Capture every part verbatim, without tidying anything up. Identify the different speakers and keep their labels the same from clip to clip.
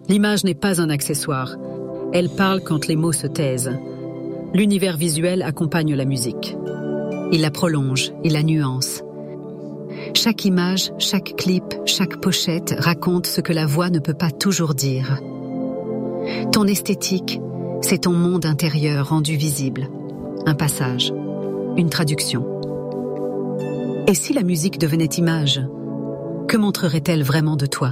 Speaker 1: L'image n'est pas un accessoire. Elle parle quand les mots se taisent. L'univers visuel accompagne la musique. Il la prolonge, il la nuance. Chaque image, chaque clip, chaque pochette raconte ce que la voix ne peut pas toujours dire. Ton esthétique, c'est ton monde intérieur rendu visible. Un passage, une traduction. Et si la musique devenait image, que montrerait-elle vraiment de toi ?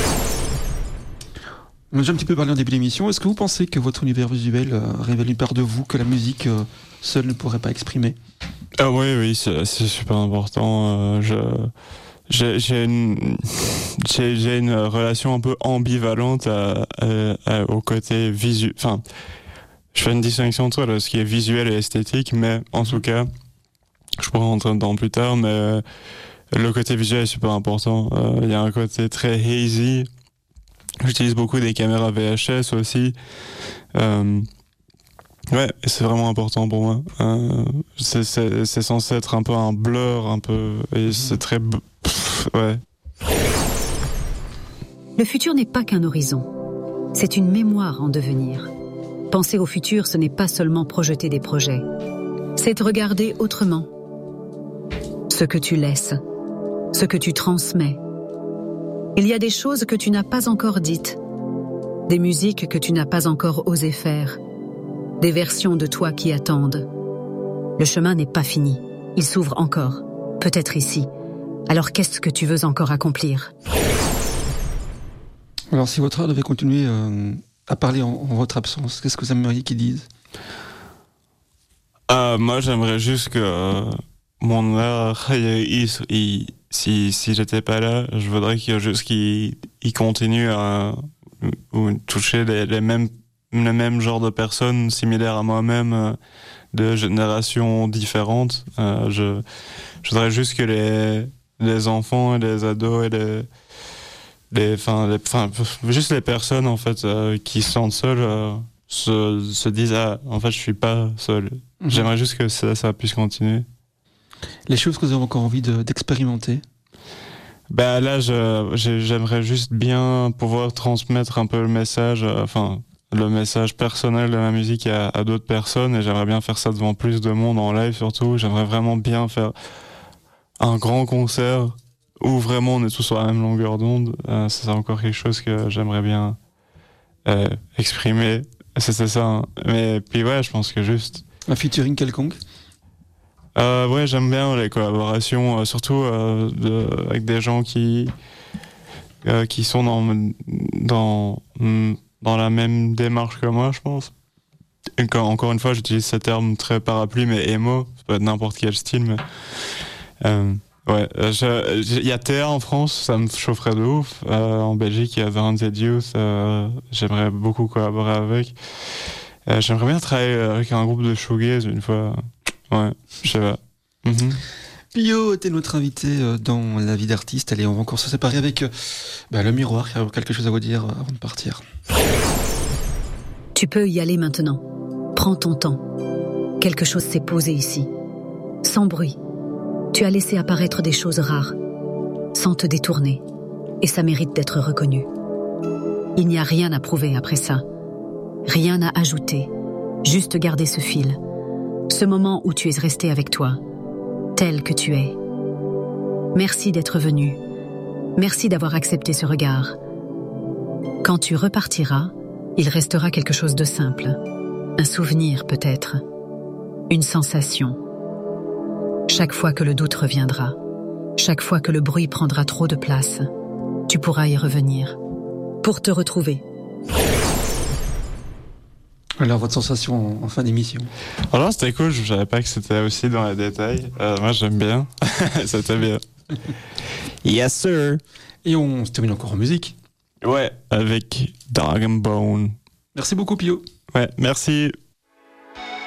Speaker 2: On a déjà un petit peu parlé en début d'émission. Est-ce que vous pensez que votre univers visuel euh, révèle une part de vous que la musique euh, seule ne pourrait pas exprimer ?
Speaker 3: Ah oui, oui, c'est, c'est super important. Euh, je, j'ai, j'ai, une, j'ai, j'ai une relation un peu ambivalente à, à, à, au côté visuel. Enfin, je fais une distinction entre là, ce qui est visuel et esthétique, mais en tout cas, je pourrais rentrer dedans plus tard, mais le côté visuel est super important. Il euh, y a un côté très hazy. J'utilise beaucoup des caméras V H S aussi. Euh, ouais, c'est vraiment important pour moi. Euh, c'est, c'est, c'est censé être un peu un blur, un peu, et c'est très, pff, ouais.
Speaker 1: Le futur n'est pas qu'un horizon. C'est une mémoire en devenir. Penser au futur, ce n'est pas seulement projeter des projets. C'est regarder autrement. Ce que tu laisses, ce que tu transmets. Il y a des choses que tu n'as pas encore dites, des musiques que tu n'as pas encore osé faire, des versions de toi qui attendent. Le chemin n'est pas fini, il s'ouvre encore, peut-être ici. Alors qu'est-ce que tu veux encore accomplir ?
Speaker 2: Alors si votre art devait continuer euh, à parler en, en votre absence, qu'est-ce que vous aimeriez qu'il dise ?
Speaker 3: euh, Moi j'aimerais juste que euh, mon art, il, il, si, si j'étais pas là, je voudrais qu'il, juste qu'il il continue à ou, toucher les, les mêmes, le même genre de personnes similaires à moi-même, euh, de générations différentes. Euh, je, je voudrais juste que les, les enfants et les ados et les, les, enfin, les, enfin, juste les personnes en fait euh, qui se sentent seules euh, se, se disent ah en fait je suis pas seul. Mm-hmm. J'aimerais juste que ça, ça puisse continuer.
Speaker 2: Les choses que vous avez encore envie de, d'expérimenter ?
Speaker 3: Ben là, je, j'aimerais juste bien pouvoir transmettre un peu le message, euh, enfin le message personnel de ma musique à, à d'autres personnes, et j'aimerais bien faire ça devant plus de monde en live surtout. J'aimerais vraiment bien faire un grand concert où vraiment on est tous sur la même longueur d'onde. Euh, c'est encore quelque chose que j'aimerais bien euh, exprimer. C'était ça. Hein. Mais puis ouais, je pense que juste
Speaker 2: un featuring quelconque.
Speaker 3: Euh, ouais, j'aime bien les collaborations, euh, surtout euh, de, avec des gens qui euh, qui sont dans dans dans la même démarche que moi, je pense. Et quand, encore une fois, j'utilise ce terme très parapluie, mais emo, ça peut être n'importe quel style, mais euh, ouais, il y a Théa en France, ça me chaufferait de ouf. Euh, en Belgique, il y a The Haunted Youth, euh, j'aimerais beaucoup collaborer avec. Euh, j'aimerais bien travailler avec un groupe de shoegaze une fois. Ouais, je sais pas. Mm-hmm.
Speaker 2: Pio était notre invité dans La vie d'artiste. Allez, on va encore se séparer avec bah, le miroir qui a quelque chose à vous dire avant de partir.
Speaker 1: Tu peux y aller maintenant. Prends ton temps. Quelque chose s'est posé ici. Sans bruit. Tu as laissé apparaître des choses rares. Sans te détourner. Et ça mérite d'être reconnu. Il n'y a rien à prouver après ça. Rien à ajouter. Juste garder ce fil. Ce moment où tu es resté avec toi, tel que tu es. Merci d'être venu. Merci d'avoir accepté ce regard. Quand tu repartiras, il restera quelque chose de simple. Un souvenir peut-être. Une sensation. Chaque fois que le doute reviendra, chaque fois que le bruit prendra trop de place, tu pourras y revenir. Pour te retrouver.
Speaker 2: Alors, votre sensation en, en fin d'émission ?
Speaker 3: Alors, c'était cool, je savais pas que c'était aussi dans les détails. Euh, moi, j'aime bien. C'était bien. Yes, sir.
Speaker 2: Et on se termine encore en musique.
Speaker 3: Ouais, avec Dragon Bone.
Speaker 2: Merci beaucoup, Pio.
Speaker 3: Ouais, merci.